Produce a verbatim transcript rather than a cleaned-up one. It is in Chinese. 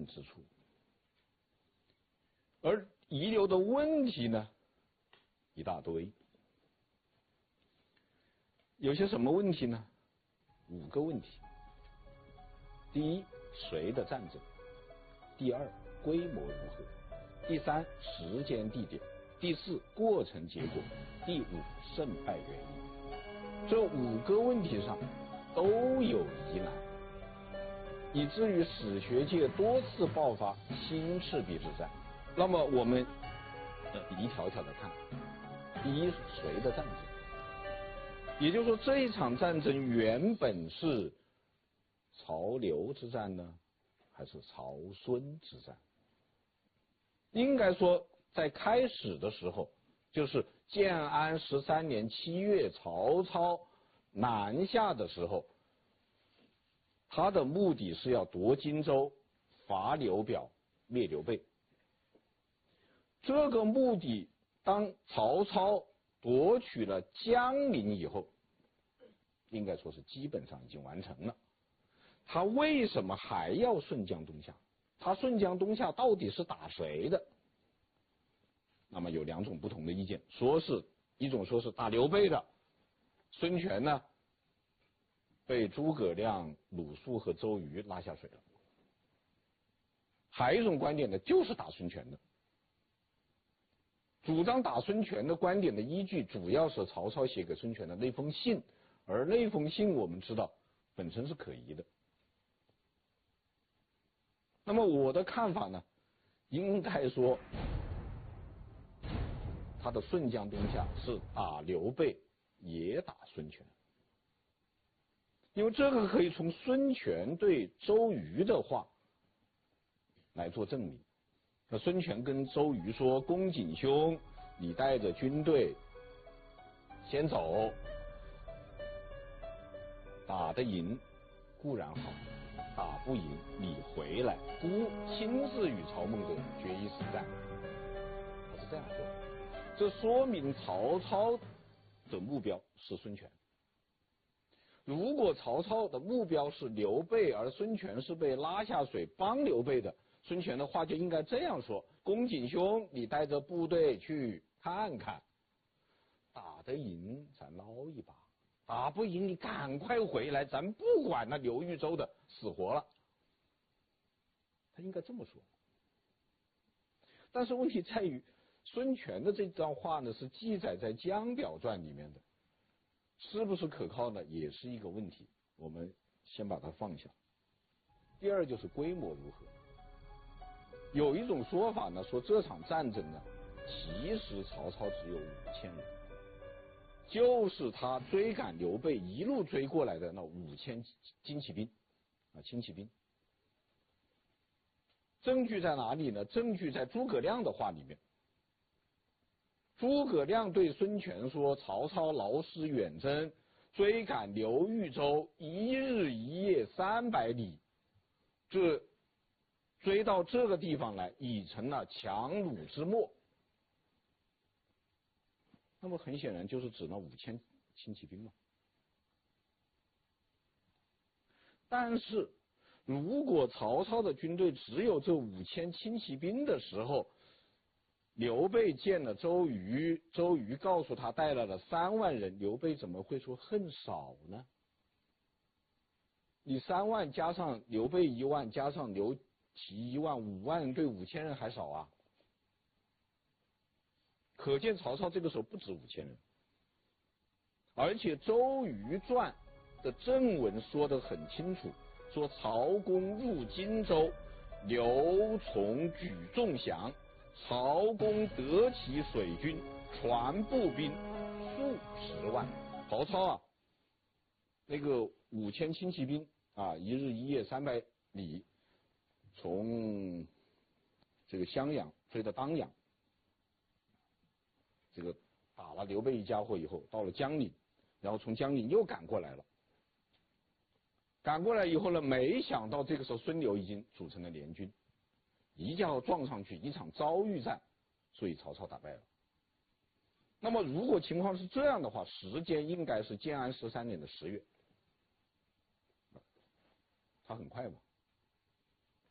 之处。而遗留的问题呢，一大堆。有些什么问题呢？五个问题。第一，谁的战争？第二，规模如何？第三，时间地点。第四，过程结果。第五，胜败原因。这五个问题上都有疑难，以至于史学界多次爆发新赤壁之战。那么我们呃一条条的看。第一，谁的战争？也就是说，这一场战争原本是曹刘之战呢，还是曹孙之战？应该说，在开始的时候，就是建安十三年七月，曹操南下的时候，他的目的是要夺荆州、伐刘表、灭刘备。这个目的，当曹操夺取了江陵以后，应该说是基本上已经完成了。他为什么还要顺江东下？他顺江东下到底是打谁的？那么有两种不同的意见，说是一种说是打刘备的，孙权呢被诸葛亮、鲁肃和周瑜拉下水了。还有一种观点呢，就是打孙权的。主张打孙权的观点的依据，主要是曹操写给孙权的那封信，而那封信我们知道本身是可疑的。那么我的看法呢，应该说他的顺江东下是打刘备也打孙权，因为这个可以从孙权对周瑜的话来做证明。那孙权跟周瑜说：“公瑾兄，你带着军队先走，打得赢固然好，打不赢你回来，孤亲自与曹孟德决一死战。”他是这样说的。这说明曹操的目标是孙权。如果曹操的目标是刘备，而孙权是被拉下水帮刘备的，孙权的话就应该这样说：“公瑾兄，你带着部队去看看，打得赢咱捞一把，打不赢你赶快回来，咱不管那刘豫州的死活了。”他应该这么说。但是问题在于，孙权的这段话呢是记载在《江表传》里面的，是不是可靠呢？也是一个问题，我们先把它放下。第二就是规模如何。有一种说法呢，说这场战争呢，其实曹操只有五千人，就是他追赶刘备一路追过来的那五千精骑兵啊，轻骑兵。证据在哪里呢？证据在诸葛亮的话里面。诸葛亮对孙权说：“曹操劳师远征，追赶刘豫州，一日一夜三百里，这追到这个地方来，已成了强弩之末。”那么很显然就是指那五千轻骑兵嘛。但是如果曹操的军队只有这五千轻骑兵的时候，刘备见了周瑜，周瑜告诉他带来了三万人，刘备怎么会说恨少呢？你三万加上刘备一万，加上刘琦一万，五万人对五千人还少啊！可见曹操这个时候不止五千人，而且《周瑜传》的正文说得很清楚，说曹公入荆州，刘琮举众降。曹公得其水军，船步兵数十万。曹操啊，那个五千轻骑兵啊，一日一夜三百里，从这个襄阳追到当阳，这个打了刘备一家伙以后，到了江陵，然后从江陵又赶过来了。赶过来以后呢，没想到这个时候孙刘已经组成了联军。一家伙撞上去，一场遭遇战，所以曹操打败了。那么如果情况是这样的话，时间应该是建安十三年的十月，他很快嘛。